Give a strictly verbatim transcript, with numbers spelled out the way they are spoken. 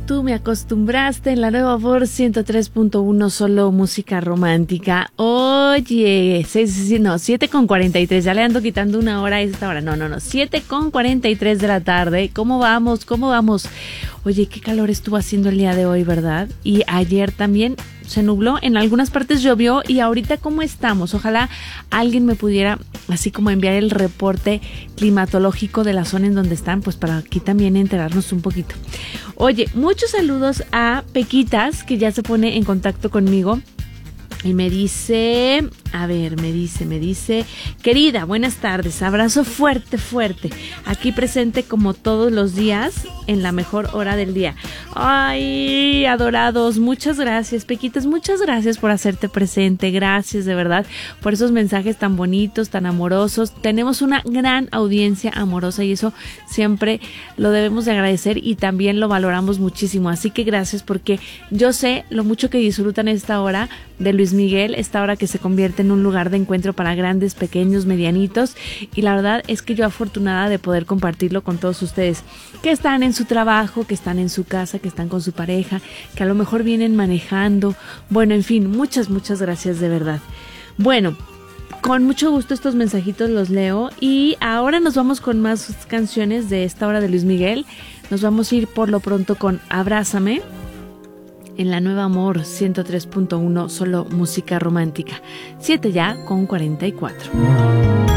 Tú me acostumbraste en la nueva Voz ciento tres punto uno, solo música romántica. Oye, seis, seis, no, siete con cuarenta y tres, ya le ando quitando una hora a esta hora. No, no, no, siete con cuarenta y tres de la tarde. ¿Cómo vamos? ¿Cómo vamos? Oye, qué calor estuvo haciendo el día de hoy, ¿verdad? Y ayer también se nubló, en algunas partes llovió. Y ahorita, ¿cómo estamos? Ojalá alguien me pudiera así como enviar el reporte climatológico de la zona en donde están, pues para aquí también enterarnos un poquito. Oye, muchos saludos a Pequitas, que ya se pone en contacto conmigo y me dice, a ver, me dice, me dice, querida, buenas tardes, abrazo fuerte, fuerte, aquí presente como todos los días en la mejor hora del día. Ay, adorados, muchas gracias, Pequitas, muchas gracias por hacerte presente, gracias de verdad por esos mensajes tan bonitos, tan amorosos. Tenemos una gran audiencia amorosa y eso siempre lo debemos de agradecer y también lo valoramos muchísimo, así que gracias, porque yo sé lo mucho que disfrutan esta hora de Luis Miguel, esta hora que se convierte en un lugar de encuentro para grandes, pequeños, medianitos, y la verdad es que yo afortunada de poder compartirlo con todos ustedes que están en su trabajo, que están en su casa, que están con su pareja, que a lo mejor vienen manejando. Bueno, en fin, muchas, muchas gracias de verdad. Bueno, con mucho gusto estos mensajitos los leo y ahora nos vamos con más canciones de esta hora de Luis Miguel. Nos vamos a ir por lo pronto con Abrázame en la nueva Amor ciento tres punto uno, solo música romántica. siete ya con cuarenta y cuatro.